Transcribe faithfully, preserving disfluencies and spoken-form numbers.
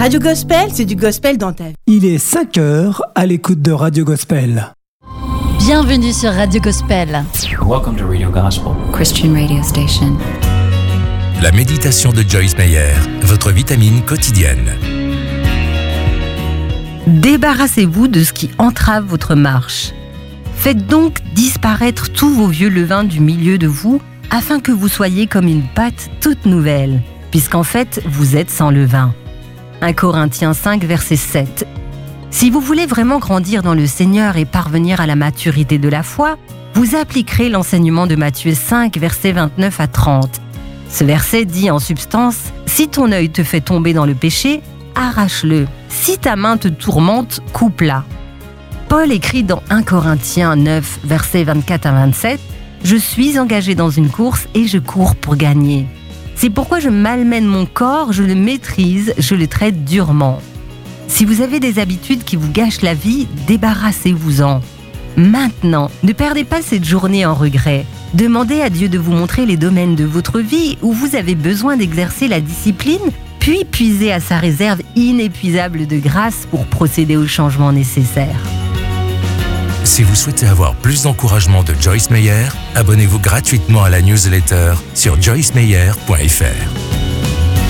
Radio Gospel, c'est du gospel dans ta vie. Il est cinq heures à l'écoute de Radio Gospel. Bienvenue sur Radio Gospel. Welcome to Radio Gospel, Christian radio station. La méditation de Joyce Meyer, votre vitamine quotidienne. Débarrassez-vous de ce qui entrave votre marche. Faites donc disparaître tous vos vieux levains du milieu de vous, afin que vous soyez comme une pâte toute nouvelle, puisqu'en fait, vous êtes sans levain. un Corinthiens cinq, verset sept. Si vous voulez vraiment grandir dans le Seigneur et parvenir à la maturité de la foi, vous appliquerez l'enseignement de Matthieu cinq, versets vingt-neuf à trente. Ce verset dit en substance « Si ton œil te fait tomber dans le péché, arrache-le. Si ta main te tourmente, coupe-la. » Paul écrit dans un Corinthiens neuf, versets vingt-quatre à vingt-sept « Je suis engagé dans une course et je cours pour gagner. C'est pourquoi je malmène mon corps, je le maîtrise, je le traite durement. » Si vous avez des habitudes qui vous gâchent la vie, débarrassez-vous-en. Maintenant, ne perdez pas cette journée en regret. Demandez à Dieu de vous montrer les domaines de votre vie où vous avez besoin d'exercer la discipline, puis puisez à sa réserve inépuisable de grâce pour procéder aux changements nécessaires. Si vous souhaitez avoir plus d'encouragement de Joyce Meyer, abonnez-vous gratuitement à la newsletter sur joyce meyer point f r.